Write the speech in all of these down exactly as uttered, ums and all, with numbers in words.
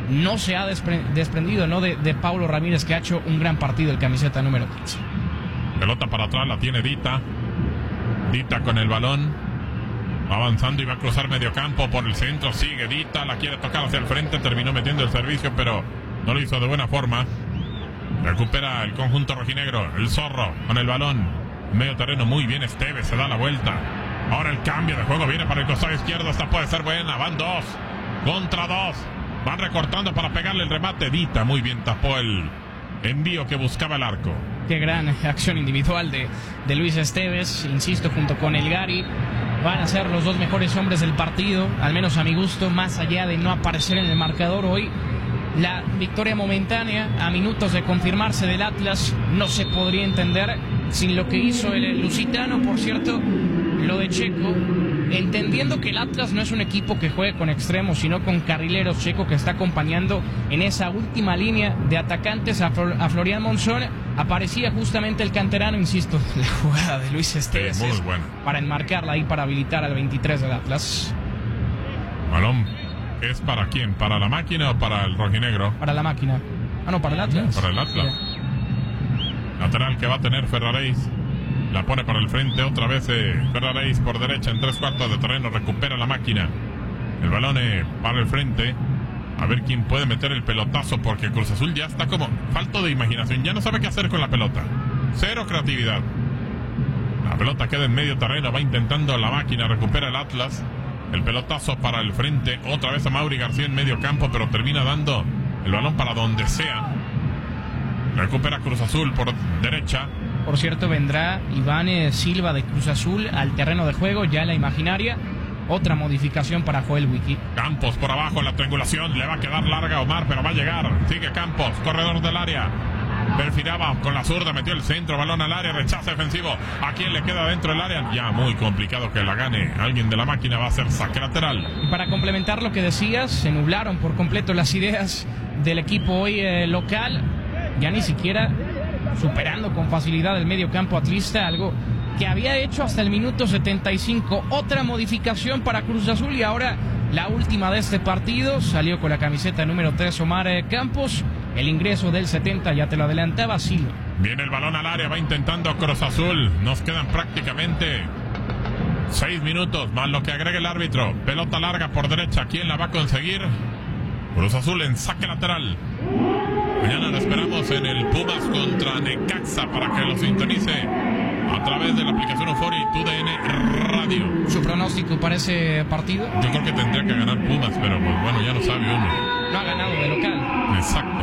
no se ha despre- desprendido, ¿no? De, de Paulo Ramírez, que ha hecho un gran partido, el camiseta número quince. Pelota para atrás, la tiene Dita. Dita con el balón. Va avanzando y va a cruzar medio campo por el centro. Sigue Dita, la quiere tocar hacia el frente. Terminó metiendo el servicio, pero no lo hizo de buena forma. Recupera el conjunto rojinegro. El Zorro con el balón. Medio terreno, muy bien Esteves, se da la vuelta. Ahora el cambio de juego viene para el costado izquierdo. Esta puede ser buena. Van dos contra dos. Van recortando para pegarle el remate. Dita muy bien tapó el envío que buscaba el arco. Qué gran acción individual de, de Luis Esteves. Insisto, junto con el Gary, van a ser los dos mejores hombres del partido, al menos a mi gusto, más allá de no aparecer en el marcador hoy. La victoria momentánea, a minutos de confirmarse del Atlas, no se podría entender sin lo que hizo el lusitano. Por cierto, lo de Checo, entendiendo que el Atlas no es un equipo que juegue con extremos, sino con carrileros. Checo, que está acompañando en esa última línea de atacantes a, Flor- a Florian Monzón, aparecía justamente el canterano. Insisto, la jugada de Luis Esteves, sí, muy buena, para enmarcarla ahí, para habilitar al veintitrés del Atlas. Balón, ¿es para quién? ¿Para la máquina o para el rojinegro? Para la máquina. Ah, no, para el Atlas. Para el Atlas. Sí. Lateral que va a tener Ferraréis. La pone para el frente otra vez eh, Ferraréis por derecha en tres cuartos de terreno. Recupera la máquina. El balón eh, para el frente. A ver quién puede meter el pelotazo, porque Cruz Azul ya está como falto de imaginación. Ya no sabe qué hacer con la pelota. Cero creatividad. La pelota queda en medio terreno. Va intentando la máquina. Recupera el Atlas. El pelotazo para el frente. Otra vez a Mauri García en medio campo, pero termina dando el balón para donde sea. Recupera Cruz Azul por derecha. Por cierto, vendrá Iván eh, Silva de Cruz Azul al terreno de juego, ya en la imaginaria. Otra modificación para Joel Wiki. Campos por abajo en la triangulación. Le va a quedar larga a Omar, pero va a llegar. Sigue Campos, corredor del área. Perfilaba con la zurda, metió el centro, balón al área, rechazo defensivo. ¿A quién le queda dentro del área? Ya muy complicado que la gane alguien de la máquina. Va a ser saque lateral. Y para complementar lo que decías, se nublaron por completo las ideas del equipo hoy eh, local. Ya ni siquiera superando con facilidad el medio campo atlista, algo que había hecho hasta el minuto setenta y cinco. Otra modificación para Cruz Azul, y ahora la última de este partido. Salió con la camiseta número tres Omar eh, Campos. El ingreso del setenta, ya te lo adelantaba, Silva. Viene el balón al área, va intentando Cruz Azul. Nos quedan prácticamente seis minutos, más lo que agrega el árbitro. Pelota larga por derecha, ¿quién la va a conseguir? Cruz Azul en saque lateral. Mañana lo esperamos en el Pumas contra Necaxa para que lo sintonice a través de la aplicación Euphoria y Tu D N Radio. ¿Su pronóstico para ese partido? Yo creo que tendría que ganar Pumas, pero pues bueno, ya lo sabe uno. No ha ganado de local. Exacto.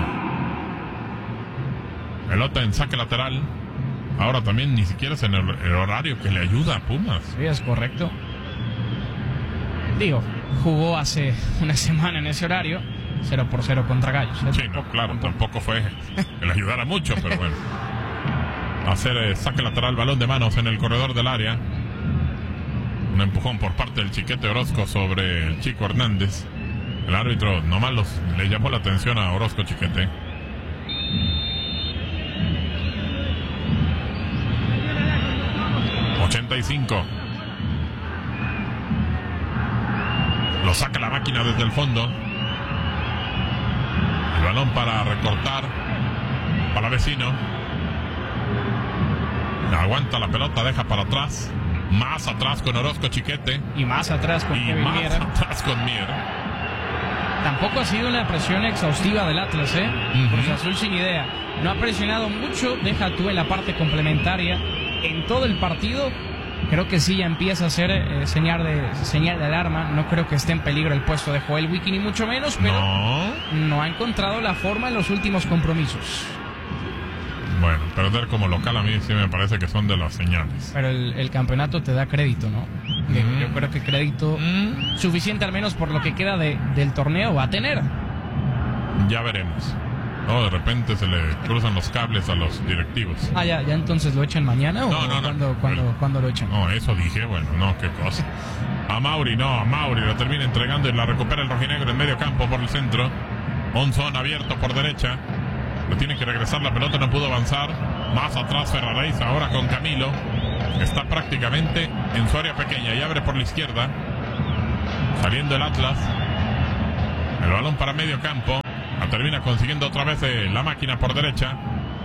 Pelota en saque lateral. Ahora también ni siquiera es en el, el horario que le ayuda a Pumas. Sí, es correcto. Digo, jugó hace una semana en ese horario. Cero por cero contra Gallos. Sí, tampoco, no, claro, tampoco, tampoco fue que le ayudara mucho, pero bueno. Hacer eh, saque lateral, balón de manos en el corredor del área. Un empujón por parte del Chiquete Orozco sobre el Chico Hernández. El árbitro nomás los, le llamó la atención a Orozco Chiquete. ochenta y cinco. Lo saca la máquina desde el fondo. El balón para recortar para Vecino. Aguanta la pelota, deja para atrás. Más atrás con Orozco Chiquete. Y más atrás con y Kevin más Mier. atrás con Mier. Tampoco ha sido una presión exhaustiva del Atlas, ¿eh? Uh-huh. Cruz Azul sin idea. No ha presionado mucho. Deja tú en la parte complementaria. En todo el partido, creo que sí ya empieza a ser eh, señal de señal de alarma. No creo que esté en peligro el puesto de Joel Wiki, ni mucho menos, pero no. no ha encontrado la forma en los últimos compromisos. Bueno, perder como local a mí sí me parece que son de las señales. Pero el, el campeonato te da crédito, ¿no? Mm. Yo creo que crédito mm. suficiente, al menos por lo que queda de, del torneo, va a tener. Ya veremos. No, de repente se le cruzan los cables a los directivos. Ah, ya, ya entonces lo echan mañana o no, no, cuando, no. cuando, Bueno, cuando lo echan. No, eso dije, bueno, no, qué cosa. A Mauri, no, a Mauri la termina entregando y la recupera el rojinegro en medio campo por el centro. Monzón abierto por derecha. Le tiene que regresar la pelota, no pudo avanzar. Más atrás Ferraréis ahora con Camilo. Está prácticamente en su área pequeña y abre por la izquierda. Saliendo el Atlas. El balón para medio campo. La termina consiguiendo otra vez eh, la máquina por derecha.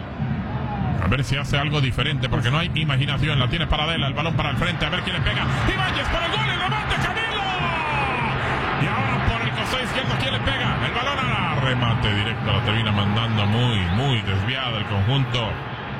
A ver si hace algo diferente, porque no hay imaginación. La tiene Paradela, el balón para el frente, a ver quién le pega. Ibáñez por el gol, el remate, Camilo. Y ahora por el costado izquierdo, ¿quién le pega? El balón a la remate directo, la termina mandando muy, muy desviada el conjunto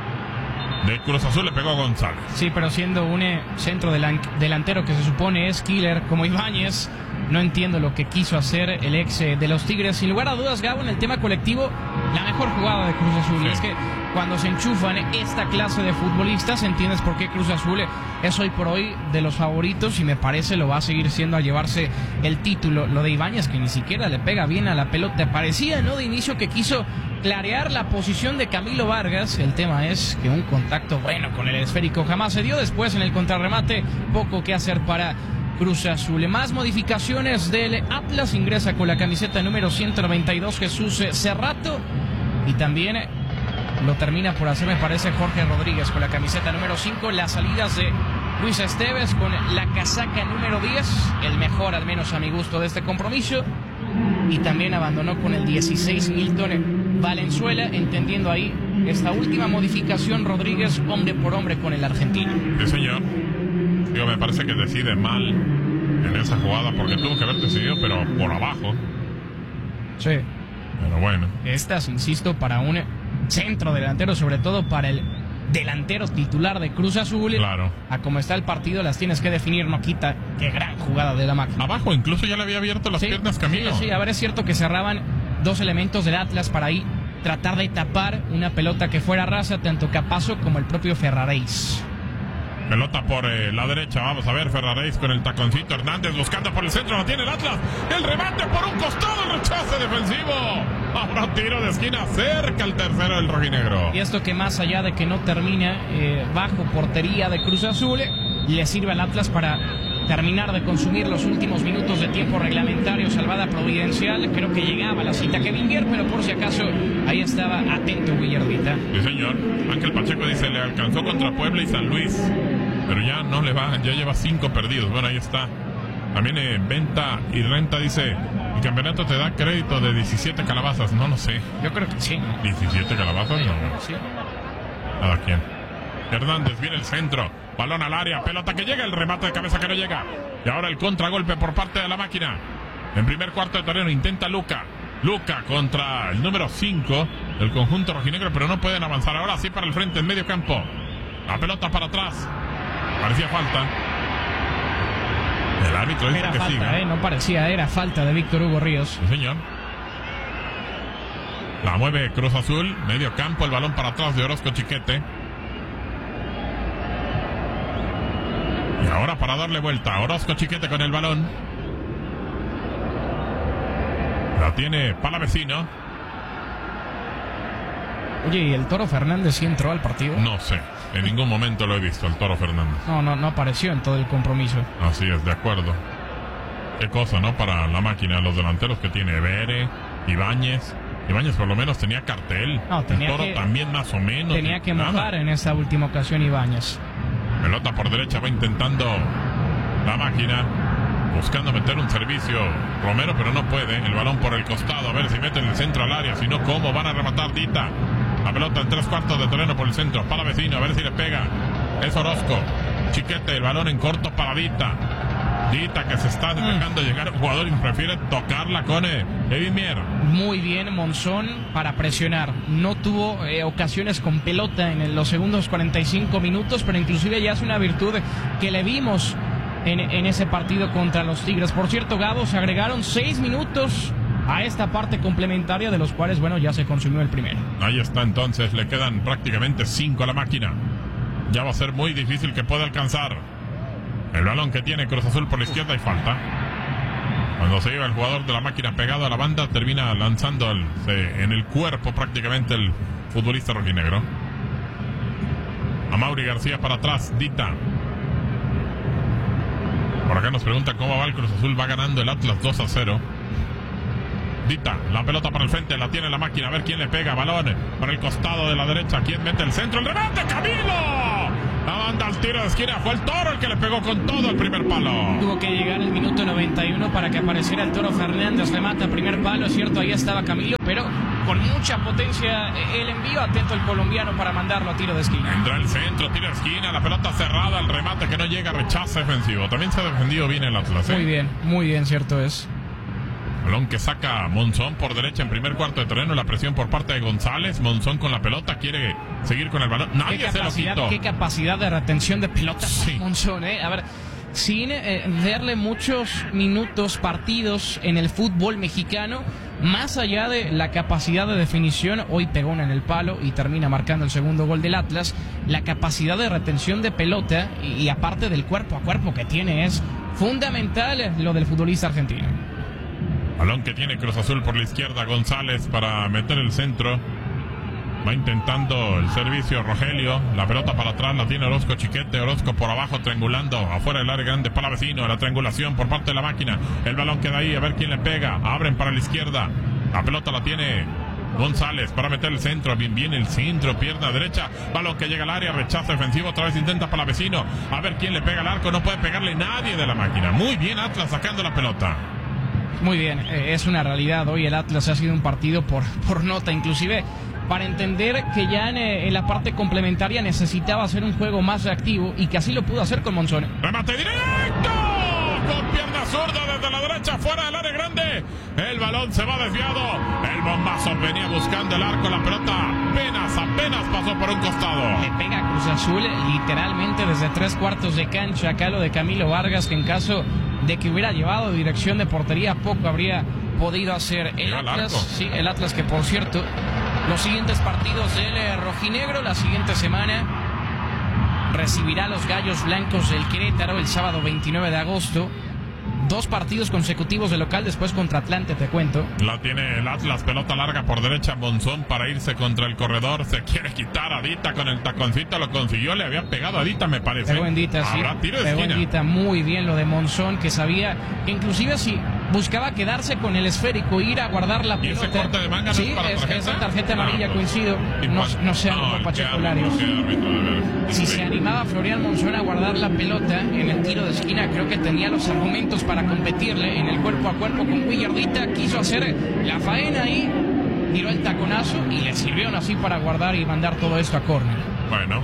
de Cruz Azul. Le pegó a González. Sí, pero siendo un eh, centro delan delantero que se supone es killer como Ibáñez, no entiendo lo que quiso hacer el ex eh, de los Tigres. Sin lugar a dudas, Gabo, en el tema colectivo, la mejor jugada de Cruz Azul. Sí. Es que cuando se enchufan esta clase de futbolistas, entiendes por qué Cruz Azul es hoy por hoy de los favoritos y me parece lo va a seguir siendo a llevarse el título. Lo de Ibáñez, que ni siquiera le pega bien a la pelota. Parecía, ¿no?, de inicio que quiso clarear la posición de Camilo Vargas. El tema es que un contacto bueno con el esférico jamás se dio. Después en el contrarremate, poco que hacer para Cruz Azul. Más modificaciones del Atlas. Ingresa con la camiseta número ciento noventa y dos Jesús Cerrato. Y también lo termina por hacer, me parece, Jorge Rodríguez con la camiseta número cinco. Las salidas de Luis Esteves con la casaca número diez. El mejor, al menos a mi gusto, de este compromiso. Y también abandonó con el dieciséis Milton Valenzuela, entendiendo ahí esta última modificación Rodríguez hombre por hombre con el argentino. Sí, señor. Digo, me parece que decide mal en esa jugada, porque tuvo que haber decidido, pero por abajo. Sí. Pero bueno. Estas, insisto, para un centro delantero, sobre todo para el delantero titular de Cruz Azul. Claro. A como está el partido, las tienes que definir, no quita. Qué gran jugada de la máquina. Abajo incluso ya le había abierto las sí, piernas Camilo. Sí, sí, a ver, es cierto que cerraban dos elementos del Atlas para ahí tratar de tapar una pelota que fuera rasa, tanto Capazo como el propio Ferraréis. Pelota por eh, la derecha, vamos a ver, Ferraréis con el taconcito, Hernández buscando por el centro, la tiene el Atlas, el remate por un costado, el rechace defensivo, ahora tiro de esquina, cerca el tercero del rojinegro. Y esto que más allá de que no termina eh, bajo portería de Cruz Azul, le sirve al Atlas para terminar de consumir los últimos minutos de tiempo reglamentario, salvada providencial. Creo que llegaba la cita Kevin Guer, pero por si acaso ahí estaba atento Guillardita. Sí, señor. Ángel Pacheco dice, le alcanzó contra Puebla y San Luis, pero ya no le va, ya lleva cinco perdidos. Bueno, ahí está. También eh, Venta y Renta dice, el campeonato te da crédito de diecisiete calabazas. No lo sé. Yo creo que sí. ¿diecisiete calabazas? No. Sí. ¿Cada quien? Hernández, viene el centro, balón al área, pelota que llega, el remate de cabeza que no llega. Y ahora el contragolpe por parte de la máquina. En primer cuarto de terreno intenta Luca. Luca contra el número cinco del conjunto rojinegro, pero no pueden avanzar. Ahora sí para el frente, en medio campo. La pelota para atrás. Parecía falta. El árbitro dice era que falta, siga. Eh, no parecía, era falta de Víctor Hugo Ríos. Sí, señor. La mueve Cruz Azul, medio campo, el balón para atrás de Orozco Chiquete. Y ahora para darle vuelta, Orozco Chiquete con el balón. La tiene Palavecino. Oye, ¿y el Toro Fernández sí entró al partido? No sé, en ningún momento lo he visto, el Toro Fernández. No, no, no apareció en todo el compromiso. Así es, de acuerdo. Qué cosa, ¿no? Para la máquina, los delanteros que tiene Bere, Ibáñez. Ibáñez por lo menos tenía cartel. No, tenía el Toro que, también más o menos. Tenía que nada. mojar en esta última ocasión Ibáñez. Pelota por derecha, va intentando la máquina, buscando meter un servicio Romero, pero no puede. El balón por el costado, a ver si mete en el centro al área, si no, ¿cómo van a rematar? Dita, la pelota en tres cuartos de terreno por el centro, para Vecino, a ver si le pega. Es Orozco Chiquete, el balón en corto para Dita. Dita que se está dejando mm. llegar, el jugador y prefiere tocarla con eh, Eddie Mier. Muy bien Monzón para presionar. No tuvo eh, ocasiones con pelota en los segundos cuarenta y cinco minutos, pero inclusive ya es una virtud que le vimos en, en ese partido contra los Tigres. Por cierto, Gabo, se agregaron seis minutos a esta parte complementaria, de los cuales, bueno, ya se consumió el primero. Ahí está, entonces, le quedan prácticamente cinco a la máquina. Ya va a ser muy difícil que pueda alcanzar. El balón que tiene Cruz Azul por la izquierda y falta. Cuando se lleva el jugador de la máquina pegado a la banda, termina lanzando el, se, en el cuerpo prácticamente el futbolista rojinegro. A Mauri García para atrás, Dita. Por acá nos preguntan cómo va el Cruz Azul. Va ganando el Atlas dos a cero. Dita, la pelota para el frente, la tiene la máquina. A ver quién le pega, balón para el costado de la derecha. ¿Quién mete el centro? ¡El remate, Camilo! La banda al tiro de esquina. Fue el Toro el que le pegó con todo el primer palo. Tuvo que llegar el minuto noventa y uno para que apareciera el Toro Fernández. Remata primer palo, es cierto, ahí estaba Camilo, pero con mucha potencia el envío. Atento el colombiano para mandarlo a tiro de esquina. Entra el centro, tiro de esquina, la pelota cerrada, el remate que no llega, rechaza defensivo. También se ha defendido bien el Atlas, ¿eh? Muy bien, muy bien, cierto es. Balón que saca Monzón por derecha en primer cuarto de terreno. La presión por parte de González. Monzón con la pelota, quiere seguir con el balón. Nadie se lo quitó. Qué capacidad de retención de pelota, sí. Monzón, ¿eh? A ver, sin eh, darle muchos minutos, partidos en el fútbol mexicano, más allá de la capacidad de definición, hoy pegó una en el palo y termina marcando el segundo gol del Atlas. La capacidad de retención de pelota y, y aparte del cuerpo a cuerpo que tiene es fundamental lo del futbolista argentino. Balón que tiene Cruz Azul por la izquierda, González para meter el centro. Va intentando el servicio Rogelio. La pelota para atrás la tiene Orozco Chiquete. Orozco por abajo triangulando afuera del área grande para vecino. La triangulación por parte de la máquina. El balón queda ahí, a ver quién le pega. Abren para la izquierda. La pelota la tiene González para meter el centro. Bien, bien el centro, pierna derecha. Balón que llega al área, rechaza defensivo. Otra vez intenta para vecino. A ver quién le pega al arco. No puede pegarle nadie de la máquina. Muy bien Atlas sacando la pelota. Muy bien, eh, es una realidad. Hoy el Atlas ha sido un partido por, por nota, inclusive para entender que ya en, en la parte complementaria necesitaba hacer un juego más reactivo y que así lo pudo hacer con Monzón. ¡Remate directo! Con pierna zurda desde la derecha, fuera del área grande. El balón se va desviado. El bombazo venía buscando el arco. La pelota apenas, apenas pasó por un costado. Le pega a Cruz Azul literalmente desde tres cuartos de cancha. Acá lo de Camilo Vargas, que en caso de que hubiera llevado dirección de portería, poco habría podido hacer. El Atlas, sí, el Atlas que por cierto, los siguientes partidos del rojinegro, la siguiente semana recibirá a los Gallos Blancos del Querétaro el sábado veintinueve de agosto. Dos partidos consecutivos de local, después contra Atlante, te cuento. La tiene el Atlas, pelota larga por derecha, Monzón para irse contra el corredor. Se quiere quitar a Dita con el taconcito, lo consiguió, le había pegado a Dita, me parece. Pegó en Dita, sí. Tiro de Pegó esquina. en Dita, muy bien lo de Monzón, que sabía que inclusive si buscaba quedarse con el esférico, ir a guardar la pelota. ¿Y ese corte de manga no sí, es para es, tarjeta? esa tarjeta amarilla, no, coincido. No, no sé, algo no, Pacheco Larios. Si se animaba Florian Monzón a guardar la pelota en el tiro de esquina, creo que tenía los argumentos para competirle en el cuerpo a cuerpo con Willardita. Quiso hacer la faena ahí, tiró el taconazo y le sirvió así para guardar y mandar todo esto a córner. Bueno,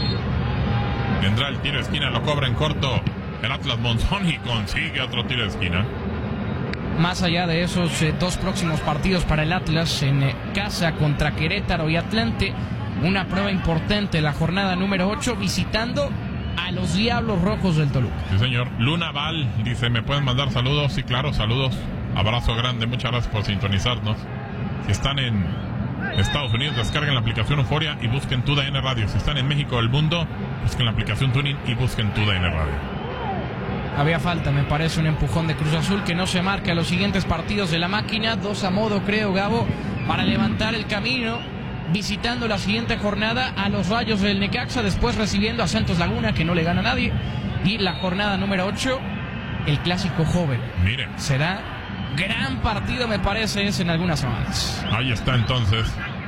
vendrá el tiro de esquina, lo cobra en corto el Atlas Monzón y consigue otro tiro de esquina. Más allá de esos eh, dos próximos partidos para el Atlas en eh, casa contra Querétaro y Atlante, una prueba importante, la jornada número ocho, visitando a los Diablos Rojos del Toluca. Sí, señor. Luna Val dice, ¿me pueden mandar saludos? Sí, claro, saludos. Abrazo grande, muchas gracias por sintonizarnos. Si están en Estados Unidos, descarguen la aplicación Euforia y busquen Tu D N Radio. Si están en México del mundo, busquen la aplicación Tuning y busquen Tu D N Radio. Había falta, me parece, un empujón de Cruz Azul que no se marca los siguientes partidos de la máquina. Dos a modo, creo, Gabo, para levantar el camino. Visitando la siguiente jornada a los Rayos del Necaxa, después recibiendo a Santos Laguna, que no le gana a nadie. Y la jornada número ocho, el clásico joven. Mire. Será gran partido, me parece, es en algunas semanas. Ahí está entonces.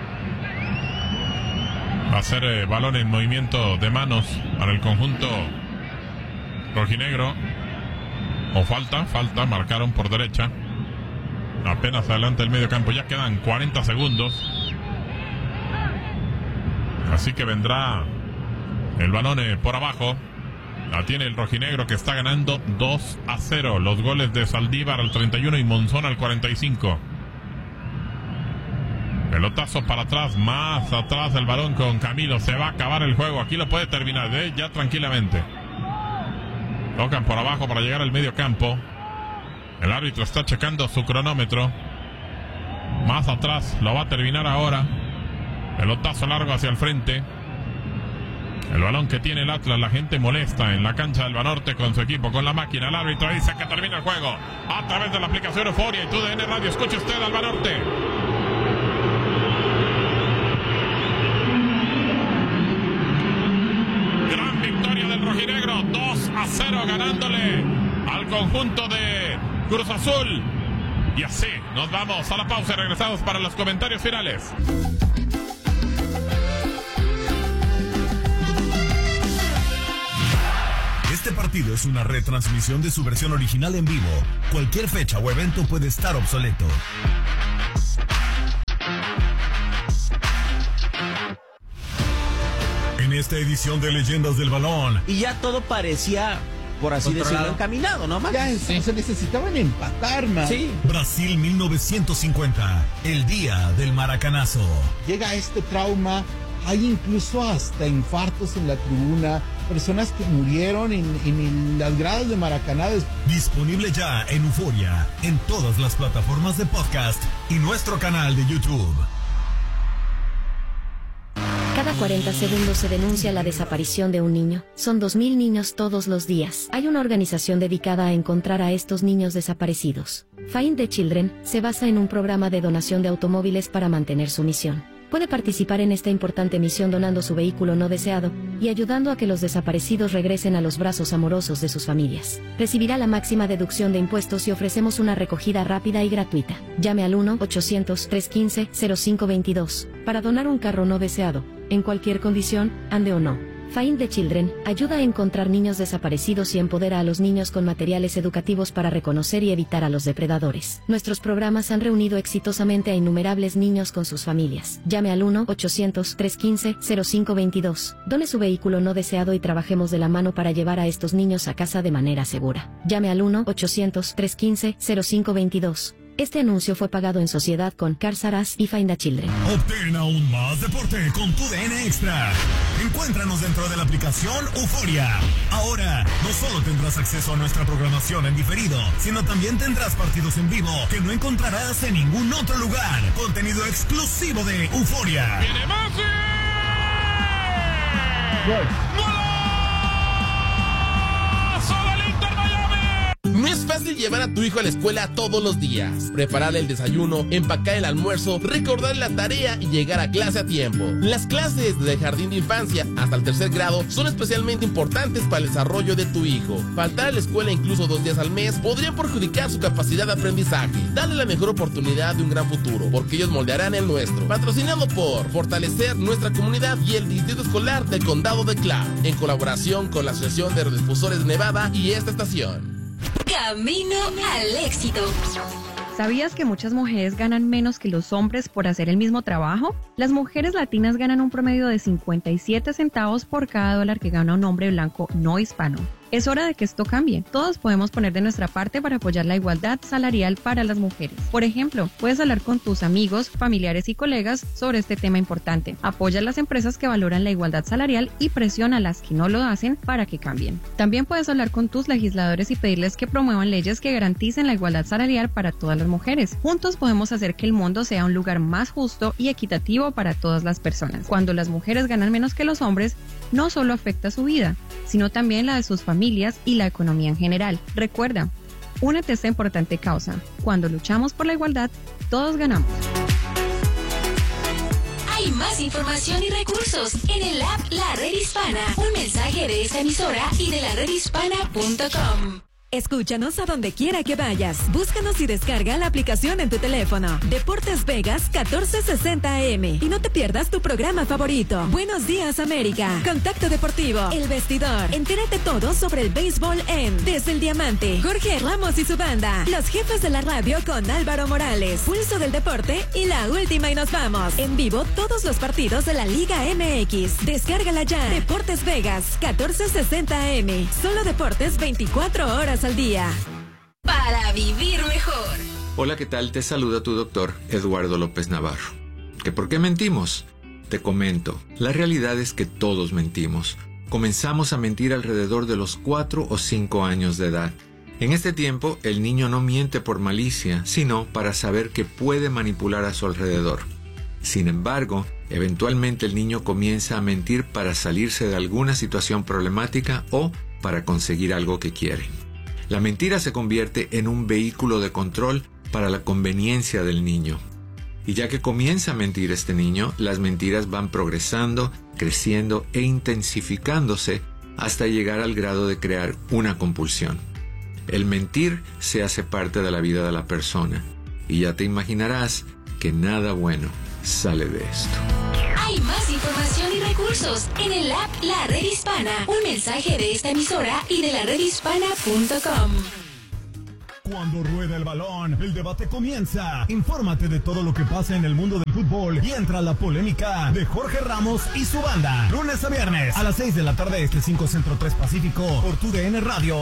Va a ser eh, balón en movimiento de manos para el conjunto rojinegro. O falta, falta, marcaron por derecha. Apenas adelante el medio campo, ya quedan cuarenta segundos. Así que vendrá el balón eh, por abajo. La tiene el rojinegro que está ganando dos a cero. Los goles de Saldívar al treinta y uno y Monzón al cuarenta y cinco. Pelotazo para atrás, más atrás el balón con Camilo. Se va a acabar el juego. Aquí lo puede terminar ¿eh? ya tranquilamente. Tocan por abajo para llegar al medio campo. El árbitro está checando su cronómetro. Más atrás, lo va a terminar ahora. Pelotazo largo hacia el frente. El balón que tiene el Atlas, la gente molesta en la cancha del Banorte con su equipo, con la máquina. El árbitro dice que termina el juego a través de la aplicación Euforia y Tu D N Radio. Escuche usted al Banorte. Gran victoria del rojinegro, dos a cero, ganándole al conjunto de Cruz Azul. Y así nos vamos a la pausa y regresamos para los comentarios finales. este partido es una retransmisión de su versión original en vivo, cualquier fecha o evento puede estar obsoleto. En esta edición de Leyendas del Balón. Y ya todo parecía, por así decirlo, encaminado, ¿no, man? Ya sí. Se necesitaban empatar, man. Sí. Brasil mil novecientos cincuenta, el día del maracanazo. Llega este trauma, hay incluso hasta infartos en la tribuna, personas que murieron en, en las gradas de Maracaná. Disponible ya en Euforia, en todas las plataformas de podcast y nuestro canal de YouTube. Cada cuarenta segundos se denuncia la desaparición de un niño. Son dos mil niños todos los días. Hay una organización dedicada a encontrar a estos niños desaparecidos. Find the Children se basa en un programa de donación de automóviles para mantener su misión. Puede participar en esta importante misión donando su vehículo no deseado y ayudando a que los desaparecidos regresen a los brazos amorosos de sus familias. Recibirá la máxima deducción de impuestos y ofrecemos una recogida rápida y gratuita. Llame al uno ochocientos, trescientos quince, cero cinco veintidós para donar un carro no deseado, en cualquier condición, ande o no. Find the Children ayuda a encontrar niños desaparecidos y empodera a los niños con materiales educativos para reconocer y evitar a los depredadores. Nuestros programas han reunido exitosamente a innumerables niños con sus familias. Llame al uno ochocientos, trescientos quince, cero cinco veintidós. Done su vehículo no deseado y trabajemos de la mano para llevar a estos niños a casa de manera segura. Llame al uno ochocientos, trescientos quince, cero cinco veintidós. Este anuncio fue pagado en sociedad con Cars R Us y Find the Children. Obtén aún más deporte con tu D N Extra. Encuéntranos dentro de la aplicación Euforia. Ahora, no solo tendrás acceso a nuestra programación en diferido, sino también tendrás partidos en vivo que no encontrarás en ningún otro lugar. Contenido exclusivo de Euforia. ¡Viene Messi! Gol. No es fácil llevar a tu hijo a la escuela todos los días, preparar el desayuno, empacar el almuerzo, recordar la tarea y llegar a clase a tiempo. Las clases desde el jardín de infancia hasta el tercer grado son especialmente importantes para el desarrollo de tu hijo. Faltar a la escuela incluso dos días al mes podría perjudicar su capacidad de aprendizaje. Dale la mejor oportunidad de un gran futuro, porque ellos moldearán el nuestro. Patrocinado por Fortalecer Nuestra Comunidad y el Distrito Escolar del Condado de Clark, en colaboración con la Asociación de Radiodifusores de Nevada y esta estación. Camino al éxito. ¿Sabías que muchas mujeres ganan menos que los hombres por hacer el mismo trabajo? Las mujeres latinas ganan un promedio de cincuenta y siete centavos por cada dólar que gana un hombre blanco no hispano. Es hora de que esto cambie. Todos podemos poner de nuestra parte para apoyar la igualdad salarial para las mujeres. Por ejemplo, puedes hablar con tus amigos, familiares y colegas sobre este tema importante. Apoya a las empresas que valoran la igualdad salarial y presiona a las que no lo hacen para que cambien. También puedes hablar con tus legisladores y pedirles que promuevan leyes que garanticen la igualdad salarial para todas las mujeres. Juntos podemos hacer que el mundo sea un lugar más justo y equitativo para todas las personas. Cuando las mujeres ganan menos que los hombres, no solo afecta su vida, sino también la de sus familias y la economía en general. Recuerda, únete a esta importante causa. Cuando luchamos por la igualdad, todos ganamos. Hay más información y recursos en el app La Red Hispana. Un mensaje de esta emisora y de la red hispana punto com. Escúchanos a donde quiera que vayas. Búscanos y descarga la aplicación en tu teléfono. Deportes Vegas catorce sesenta A M. Y no te pierdas tu programa favorito. Buenos días, América. Contacto Deportivo. El Vestidor. Entérate todo sobre el béisbol en Desde el Diamante. Jorge Ramos y su banda. Los jefes de la radio con Álvaro Morales. Pulso del Deporte y la última y nos vamos. En vivo todos los partidos de la Liga M X. Descárgala ya. Deportes Vegas catorce sesenta A M. Solo deportes veinticuatro horas al día. Para vivir mejor. Hola, ¿qué tal? Te saluda tu doctor Eduardo López Navarro. ¿Que por qué mentimos? Te comento. La realidad es que todos mentimos. Comenzamos a mentir alrededor de los cuatro o cinco años de edad. En este tiempo, el niño no miente por malicia, sino para saber que puede manipular a su alrededor. Sin embargo, eventualmente el niño comienza a mentir para salirse de alguna situación problemática o para conseguir algo que quiere. La mentira se convierte en un vehículo de control para la conveniencia del niño. Y ya que comienza a mentir este niño, las mentiras van progresando, creciendo e intensificándose hasta llegar al grado de crear una compulsión. El mentir se hace parte de la vida de la persona, y ya te imaginarás que nada bueno sale de esto. Hay Hay más información y recursos en el app La Red Hispana. Un mensaje de esta emisora y de la red hispana punto com. Cuando rueda el balón, el debate comienza. Infórmate de todo lo que pasa en el mundo del fútbol y entra la polémica de Jorge Ramos y su banda. Lunes a viernes a las seis de la tarde, este cinco Centro tres Pacífico, por tu D N Radio